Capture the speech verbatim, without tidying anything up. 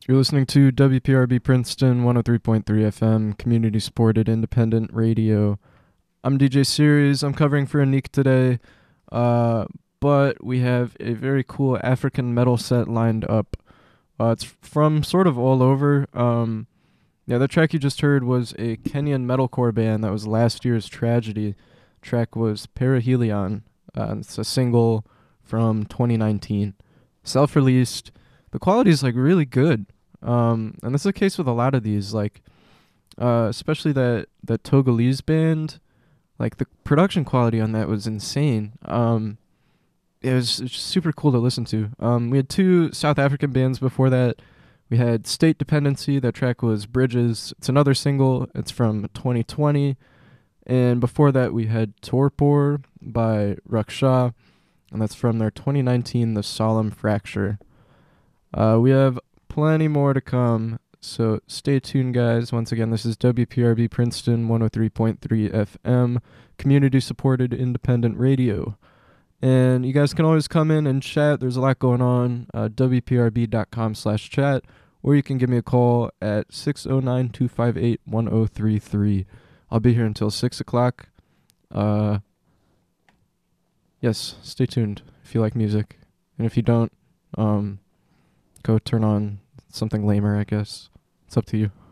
You're listening to W P R B Princeton one oh three point three F M, community supported independent radio. I'm D J Series. I'm covering for Anik today, uh, but we have a very cool African metal set lined up. Uh, it's from sort of all over. Um, yeah, the track you just heard was a Kenyan metalcore band that was last year's Tragedy. Track was Perihelion. Uh, it's a single from twenty nineteen. Self-released. The quality is like really good. Um, and this is the case with a lot of these, like, uh, especially that, that Togolese band. Like, the production quality on that was insane. Um, it was, it was super cool to listen to. Um, we had two South African bands before that. We had State Dependency. That track was Bridges. It's another single. It's from twenty twenty. And before that, we had Torpor by Raksha. And that's from their twenty nineteen The Solemn Fracture. Uh, we have plenty more to come, so stay tuned, guys. Once again, this is W P R B Princeton one oh three point three F M, community-supported independent radio. And you guys can always come in and chat. There's a lot going on. Uh, W P R B dot com slash chat, or you can give me a call at six oh nine, two five eight, one oh three three. I'll be here until six o'clock. Uh, yes, stay tuned if you like music. And if you don't, um, go turn on something lamer, I guess. It's up to you.